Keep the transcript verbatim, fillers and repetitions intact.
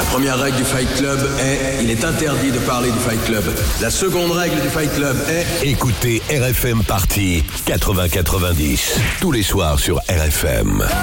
première règle du Fight Club est il est interdit de parler du Fight Club. La seconde règle du Fight Club est écoutez R F M Party quatre-vingts quatre-vingt-dix tous les soirs sur R F M.